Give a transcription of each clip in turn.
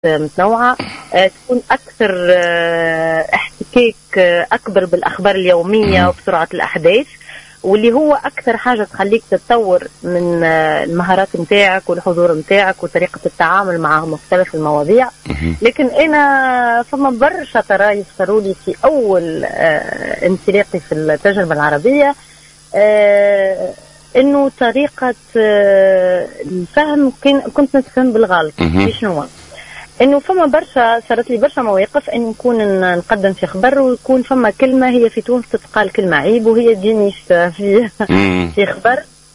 متنوعة، تكون أكثر احتكاك أكبر بالأخبار اليومية وبسرعة الأحداث، واللي هو أكثر حاجة تخليك تتطور من المهارات متاعك والحضور متاعك وطريقة التعامل مع مختلف المواضيع. لكن أنا فما برشا طرايف صاروا لي في أول انطلاقي في التجربة العربية، إنه طريقة الفهم كنت نتفهم بالغلط. شنو؟ إنه فما صارت لي برشا مواقف إن نكون نقدم في خبر ويكون فما كلمة هي في تونس تتقال كلمة عيب وهي تجيني في خبر.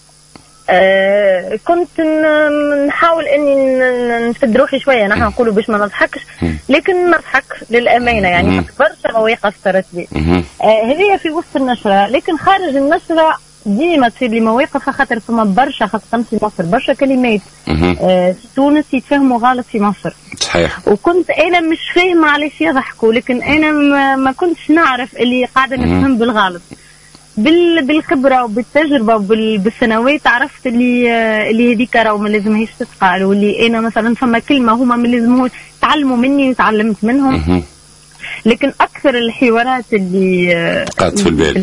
كنت نحاول إني نفد روحي شوية، نحن نقولوا باش ما نضحكش، لكن نضحك للأمانة يعني. برشا مواقف صارت لي هذه في وسط النشرة، لكن خارج النشرة ديما تصير لي مواقف، خاطر فما برشا خاصة في مصر برشا كلمات في تونس يتفهموا غلط في مصر. صحيح. وكنت انا مش فاهمه علاش يضحكوا، لكن انا ما كنتش نعرف اللي قاعده نفهم بالغلط. بالخبره وبالتجربه وبالسنوات عرفت اللي هذيك راهو ما لازمهاش تتقال، واللي انا مثلا فما كلمه هما ما لازموش تعلموا مني وتعلمت منهم. لكن اكثر الحوارات اللي قعدت في البال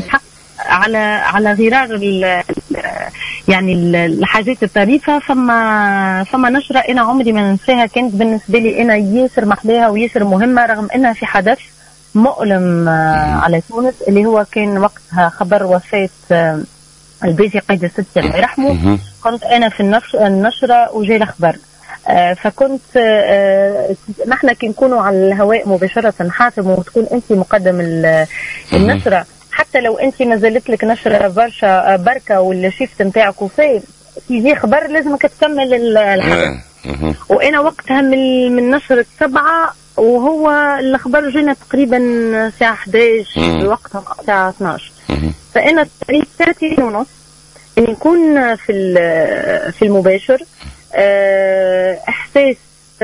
على غرار يعني الحاجات الطريفة. فما نشرة أنا عمري ما ننساها، كانت بالنسبة لي أنا ياسر محلاها وياسر مهمة، رغم أنها في حدث مؤلم على تونس، اللي هو كان وقتها خبر وفاة البيزي قيد السدسي الله يرحمه. كنت أنا في النشرة وجاي الخبر، فكنت نحن كي نكونوا على الهواء مباشرة حاتم وتكون أنت مقدم النشرة، حتى لو انت نزلت لك نشره بركه ولا شيفت نتاعك وفي يجي خبر لازمك تكمل الحدث. وانا وقتها من نشره 7 وهو الخبر جينا تقريبا الساعه 11 وقتها الساعه 12. فانا تقريبا 30 ونص اني نكون في المباشر، احساس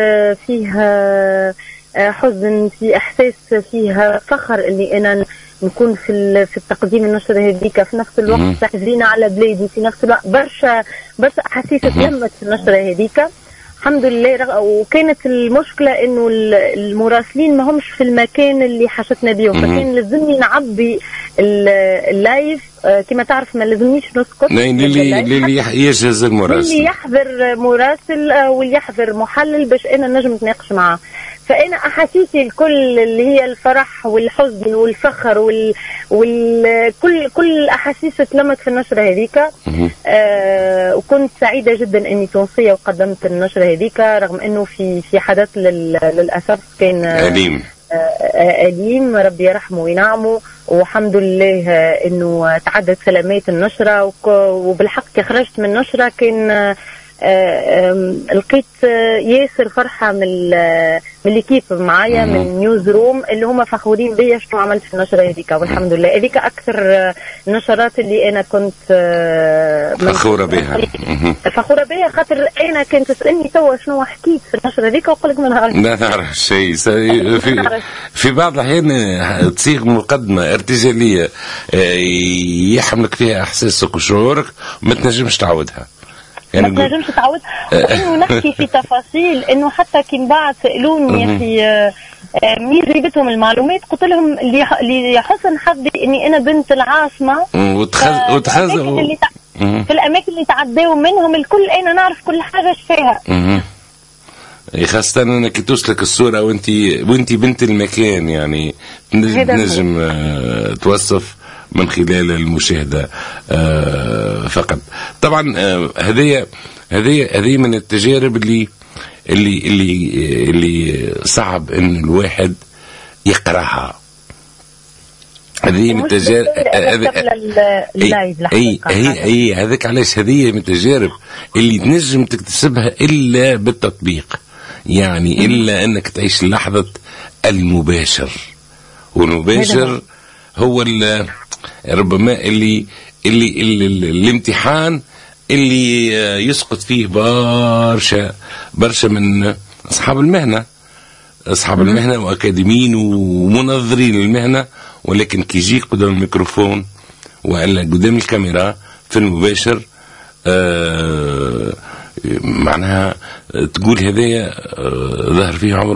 فيها حزن، في احساس فيها فخر اللي انا نكون في التقديم النشرة هذيك، في نفس الوقت تحزينة على بلادي، في نفس الوقت برشا أحاسيس تلمت في النشرة هذيك الحمد لله. وكانت المشكلة إنه المراسلين ما همش في المكان اللي حشتنا بيهم، فكان لازمني نعبي اللايف كما تعرف، ما لازمنيش نسكت. اللي يجهز المراسل، اللي يحضر مراسل واللي يحضر محلل باش أنا نجم نتناقش معاه. فأنا أحاسيسي الكل اللي هي الفرح والحزن والفخر كل الأحاسيس تلمت في النشرة هذيك. وكنت سعيدة جدا أني تونسية وقدمت النشرة هذيك، رغم أنه في حدث للأسف كان أليم، ربي يرحمه وينعمه. والحمد لله أنه تعدت سلامات النشرة، وبالحق خرجت من النشرة كان لقيت ياسر فرحة من الكيب معايا من نيوز روم اللي هما فخورين بيا شنو عملت في النشرة هذيك. والحمد لله هذيك أكثر النشرات اللي أنا كنت فخورة بها. فخورة بها خاطر أنا كنت تسألني توا شنو حكيت في النشرة هذيك وأقول لك ما نعرفش. لا نعرف شيء. في بعض الأحيان تصيغ مقدمة ارتجالية يحملك فيها إحساسك وشعورك وما تنجمش تعودها. يعني ما تنجمش تعود انه نحكي في تفاصيل، انه حتى كي من بعد سالوني يا اخي مين جايبتهم المعلومات، قلت لهم اللي حسن حظي اني انا بنت العاصمه في الاماكن اللي تعداوا منهم الكل انا نعرف كل حاجه فيها. خاصة أنا كي توصلك الصورة وانتي بنت المكان، يعني نجم توصف من خلال المشاهدة فقط. طبعا هذه من التجارب اللي صعب ان الواحد يقراها. هذه من التجارب هي هذاك علاش هذه من التجارب اللي تنجم تكتسبها الا بالتطبيق، يعني الا انك تعيش لحظة المباشر. والمباشر هو ربما الامتحان اللي يسقط فيه برشا من أصحاب المهنة وأكاديميين ومنظرين للمهنة، ولكن كي يجيك قدام الميكروفون ولا قدام الكاميرا في المباشر معناها تقول هذايا ظهر فيه عمر